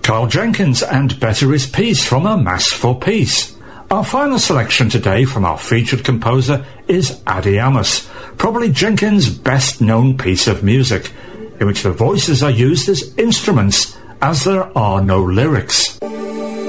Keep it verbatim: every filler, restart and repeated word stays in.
Carl Jenkins and Better Is Peace from A Mass for Peace. Our final selection today from our featured composer is Adi Amos, probably Jenkins' best-known piece of music, in which the voices are used as instruments, as there are no lyrics.